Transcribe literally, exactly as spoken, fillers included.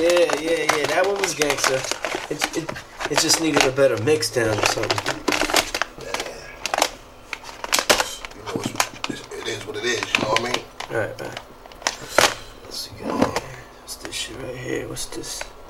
Yeah, yeah, yeah. That one was gangster. It, it, it just needed a better mix down or something. You know, it's, it is what it is. You know what I mean? All right, all right. Let's see. What's this shit right here? What's this?